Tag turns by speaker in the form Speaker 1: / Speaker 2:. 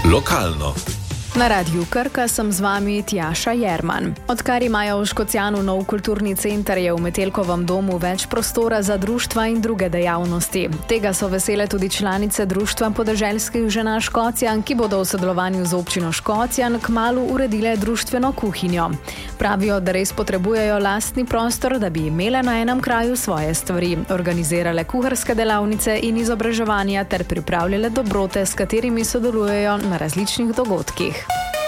Speaker 1: Lokalno.
Speaker 2: Na Radiu Krka sem z vami Tjaša Jerman. Odkar imajo v Škocjanu nov kulturni center, je v Metelkovem domu več prostora za društva in druge dejavnosti. Tega so vesele tudi članice Društva podeželskih žena Škocjan, ki bodo v sodelovanju z občino Škocjan kmalu uredile društveno kuhinjo. Pravijo, da res potrebujejo lastni prostor, da bi imele na enem kraju svoje stvari, organizirale kuharske delavnice in izobraževanja ter pripravljale dobrote, s katerimi sodelujejo na različnih dogodkih.